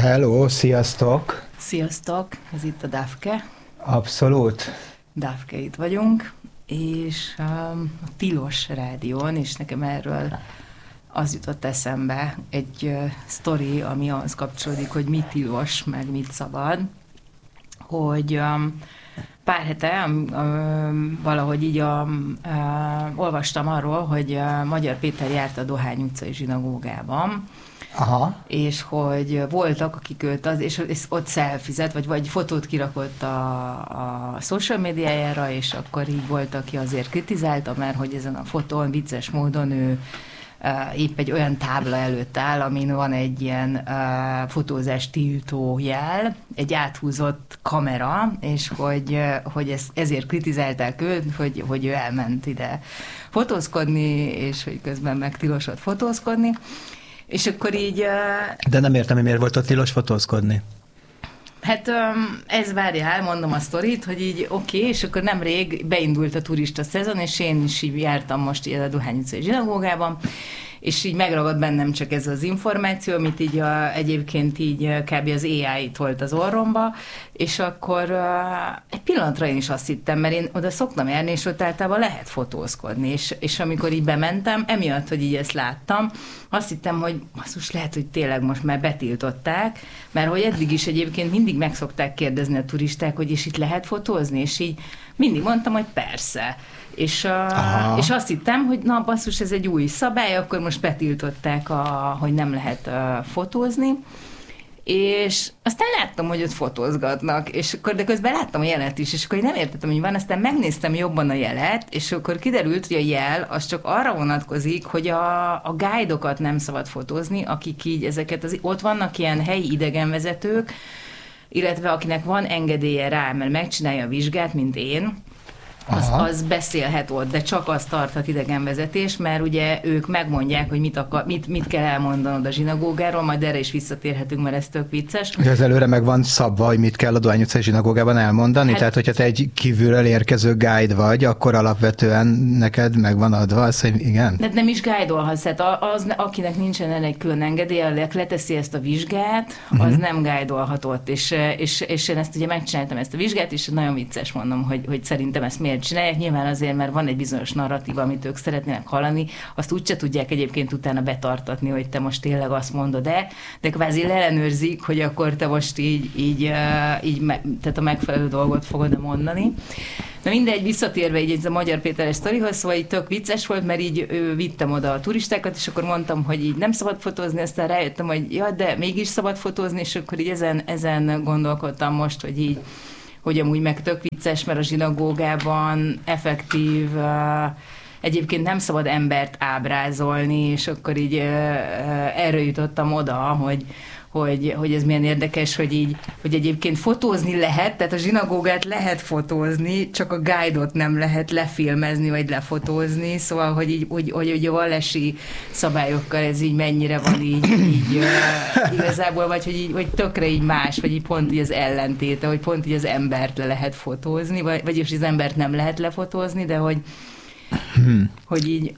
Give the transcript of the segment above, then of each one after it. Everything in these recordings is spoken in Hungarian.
Hello, sziasztok! Sziasztok, ez itt a Dafke. Abszolút. Dafke, itt vagyunk, és a Tilos rádión, és nekem erről az jutott eszembe egy sztori, ami ahhoz kapcsolódik, hogy mi tilos, meg mit szabad, hogy pár hete valahogy így olvastam arról, hogy Magyar Péter járt a Dohány utcai zsinagógában, Aha. és hogy voltak, akik őt és ott szelfizett, vagy fotót kirakott a social médiájára, és akkor így volt, aki azért kritizálta, mert hogy ezen a fotón vicces módon ő épp egy olyan tábla előtt áll, amin van egy ilyen fotózás tiltó jel, egy áthúzott kamera, és hogy ezért kritizálták őt, hogy ő elment ide fotózkodni, és hogy közben meg tilosott fotózkodni. És akkor így... De nem értem, hogy miért volt ott tilos fotózkodni. Hát ez várjál, mondom a sztorit, hogy így oké, és akkor nemrég beindult a turista szezon, és én is így jártam most a Dohány utcai zsinagógában, és így megragad bennem csak ez az információ, amit így egyébként így kb. Az AI tolt az orromba, és akkor egy pillanatra én is azt hittem, mert én oda szoktam járni, és ott általában lehet fotózkodni, és amikor így bementem, emiatt, hogy így ezt láttam, azt hittem, hogy basszus, lehet, hogy tényleg most már betiltották, mert hogy eddig is egyébként mindig meg szokták kérdezni a turisták, hogy és itt lehet fotózni, és így mindig mondtam, hogy persze. És azt hittem, hogy na basszus, ez egy új szabály, akkor most betiltották, hogy nem lehet fotózni, és aztán láttam, hogy ott fotózgatnak, és akkor, de közben láttam a jelet is, és akkor nem értettem, hogy van, aztán megnéztem jobban a jelet, és akkor kiderült, hogy a jel az csak arra vonatkozik, hogy a guide-okat nem szabad fotózni, akik így ezeket, ott vannak ilyen helyi idegenvezetők, illetve akinek van engedélye rá, mert megcsinálja a vizsgát, mint én, az beszélhet ott, de csak az tarthat idegenvezetés, mert ugye ők megmondják, hogy mit kell elmondanod a zsinagógáról, majd erre is visszatérhetünk, mert ez tök vicces. De ez előre meg van szabva, hogy mit kell a Dohány utcai zsinagógában elmondani? Hát, tehát, hogyha te egy kívülről érkező guide vagy, akkor alapvetően neked meg van adva az, hogy igen? De nem is guide-olhatsz, tehát akinek nincsen egy külön engedélye, leteszi ezt a vizsgát, az nem guide-olhatott, és én ezt ugye megcsináltam ezt a vizsgát, és nagyon vicces mondom, hogy szerintem ezt miért csinálják, nyilván azért, mert van egy bizonyos narratíva, amit ők szeretnének hallani, azt úgyse tudják egyébként utána betartatni, hogy te most tényleg azt mondod, de kvázi ellenőrzik, hogy akkor te most így tehát a megfelelő dolgot fogod mondani. Na mindegy, visszatérve így ez a Magyar Péteres sztorihoz, szóval így tök vicces volt, mert így vittem oda a turistákat, és akkor mondtam, hogy így nem szabad fotózni, aztán rájöttem, hogy ja, de mégis szabad fotózni, és akkor így ezen gondolkodtam most, hogy amúgy meg tök vicces, mert a zsinagógában effektív, egyébként nem szabad embert ábrázolni, és akkor így erről jutottam oda, hogy ez milyen érdekes, hogy egyébként fotózni lehet, tehát a zsinagógát lehet fotózni, csak a guide-ot nem lehet lefilmezni, vagy lefotózni, szóval, hogy a vallási szabályokkal ez így mennyire van így igazából, vagy hogy tökre így más, vagy így pont így az ellentéte, hogy pont így az embert le lehet fotózni, vagyis az embert nem lehet lefotózni, de hogy így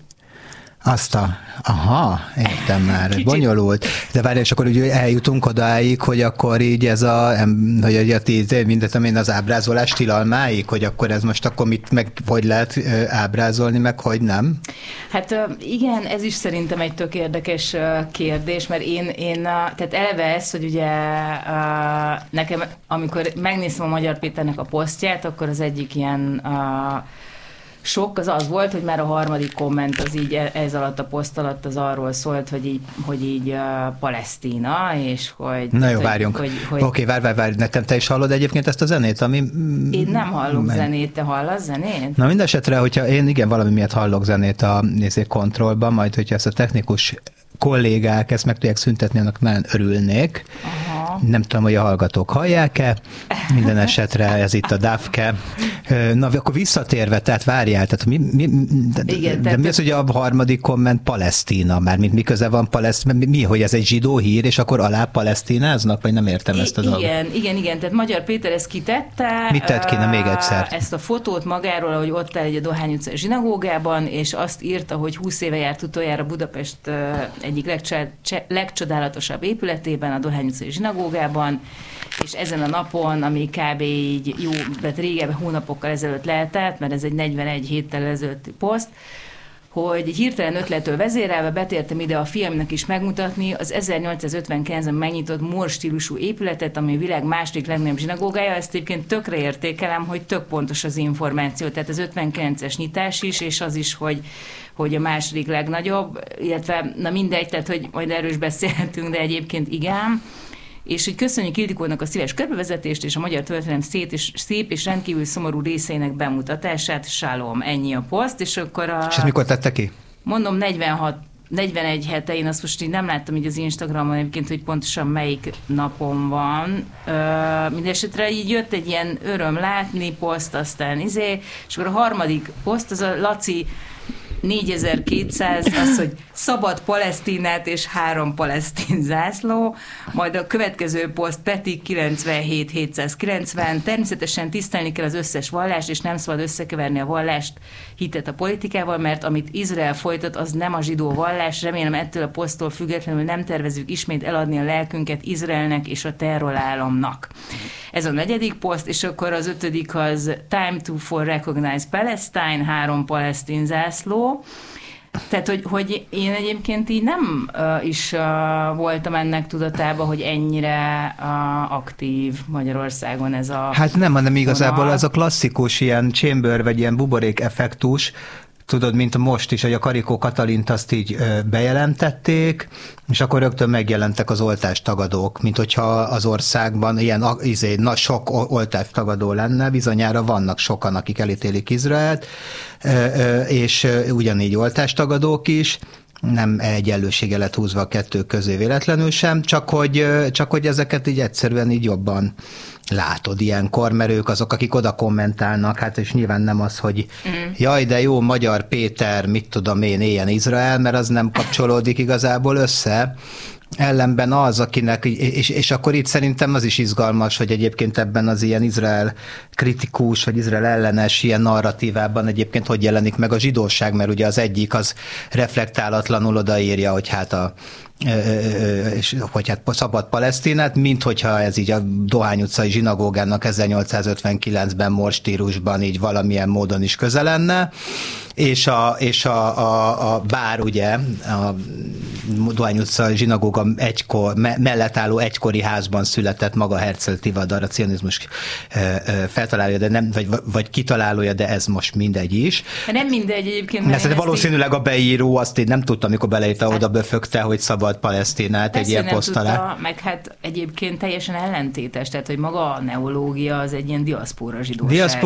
értem már, kicsit bonyolult. De várj, és akkor ugye eljutunk odáig, hogy akkor így ez mindent az ábrázolás tilalmáig, hogy akkor ez most akkor hogy lehet ábrázolni, meg hogy nem? Hát igen, ez is szerintem egy tök érdekes kérdés, mert én tehát eleve ez, hogy ugye nekem, amikor megnéztem a Magyar Péternek a posztját, akkor az egyik ilyen sok az volt, hogy már a harmadik komment az így ez alatt a poszt alatt az arról szólt, hogy így Palesztina, és hogy... Na jó, várjunk. Oké, várj, nekem te is hallod egyébként ezt a zenét, ami... Én nem hallok zenét, te hallasz zenét? Na mindesetre, hogyha én igen valami miatt hallok zenét a kontrollban, majd hogyha ezt a technikus kollégák ezt meg tudják szüntetni, annak nagyon örülnék. Aha. Nem tudom, hogy a hallgatók hallják-e. Minden esetre ez itt a Dafke Na, akkor visszatérve, tehát várjál, tehát mi az, hogy a harmadik komment Palesztina, mármint mi köze van Palesztina, mi, hogy ez egy zsidó hír, és akkor alá palesztináznak, vagy nem értem ezt a dolgot? Igen, tehát Magyar Péter ezt kitette. Mit tett ki, még egyszer? Ezt a fotót magáról, hogy ott áll egy a Dohány utcai zsinagógában, és azt írta, hogy 20 éve járt utoljára Budapest egyik legcsodálatosabb épületében, a Dohány utcai zsinagógában, és ezen a napon, ami kb. Így jó, de régebben hónapokkal ezelőtt lehetett, mert ez egy 41 héttel ezelőtti poszt, hogy egy hirtelen ötlettől vezérelve betértem ide a fiamnak is megmutatni az 1859-ben megnyitott Moore stílusú épületet, ami a világ második legnagyobb zsinagógája. Ezt egyébként tökre értékelem, hogy tök pontos az információ. Tehát az 59-es nyitás is, és az is, hogy a második legnagyobb, illetve na mindegy, tehát hogy majd erről is beszélhetünk, de egyébként igen. És hogy köszönjük Ildikónak a szíves körbevezetést és a magyar történelem szép és rendkívül szomorú részeinek bemutatását. Shalom, ennyi a poszt, és akkor És ezt mikor tette ki? Mondom, 41 hete, én azt most így nem láttam így az Instagramon egyébként, hogy pontosan melyik napon van. Mindenesetre így jött egy ilyen öröm látni poszt, aztán és akkor a harmadik poszt, az a Laci 4200, az, hogy szabad Palesztinát és 3 palesztin zászló, majd a következő poszt Peti 97790, természetesen tisztelni kell az összes vallást, és nem szabad összekeverni a vallást, hitet a politikával, mert amit Izrael folytat, az nem a zsidó vallás, remélem ettől a poszttól függetlenül nem tervezünk ismét eladni a lelkünket Izraelnek és a terrorállamnak. Ez a 4. poszt, és akkor az 5. az Time to for Recognize Palestine, 3 palesztin zászló. Tehát, hogy én egyébként így nem is voltam ennek tudatában, hogy ennyire aktív Magyarországon ez a... Hát nem, hanem igazából ez a klasszikus ilyen chamber, vagy ilyen buborék effektus, tudod, mint most is, hogy a Karikó Katalint azt így bejelentették, és akkor rögtön megjelentek az oltástagadók, mint hogyha az országban ilyen sok oltástagadó lenne, bizonyára vannak sokan, akik elítélik Izraelt, és ugyanígy oltástagadók is, nem egyenlősége lett húzva a kettő közé véletlenül sem, csak hogy ezeket így egyszerűen így jobban látod ilyenkor, mert ők azok, akik oda kommentálnak, hát és nyilván nem az, hogy jaj, de jó, Magyar Péter, mit tudom én, éljen Izrael, mert az nem kapcsolódik igazából össze. Ellenben az, akinek, és akkor itt szerintem az is izgalmas, hogy egyébként ebben az ilyen Izrael kritikus, vagy Izrael ellenes ilyen narratívában egyébként hogy jelenik meg a zsidóság, mert ugye az egyik az reflektálatlanul odaírja, hogy hát szabad Palesztinát, mint hogyha ez így a Dohány utcai zsinagógának 1859-ben Moore stílusban így valamilyen módon is köze lenne, és a bár ugye a Dohány utcai zsinagóga mellett álló egykori házban született maga Herzl Tivadar, a cionizmus feltalálója, de nem, vagy kitalálója, de ez most mindegy is. Nem mindegy egyébként. Mert valószínűleg a beíró azt én nem tudtam, amikor beleírta, oda befögte, hogy szabad Palesztinát egy ilyen poszt alá. Meg hát egyébként teljesen ellentétes, tehát hogy maga a neológia az egy ilyen diaszpóra zsidóság.